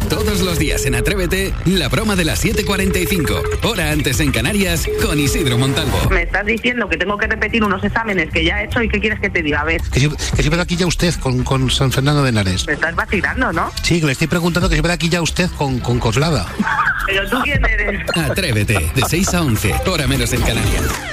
Todos los días en Atrévete, la broma de las 7:45, hora antes en Canarias, con Isidro Montalvo. Me estás diciendo que tengo que repetir unos exámenes que ya he hecho y ¿qué quieres que te diga? A ver. Que si ve aquí ya usted con San Fernando de Henares. Me estás vacilando, ¿no? Sí, que le estoy preguntando que si ve aquí ya usted con Coslada. Pero tú quién eres. Atrévete, de 6 a 11, hora menos en Canarias.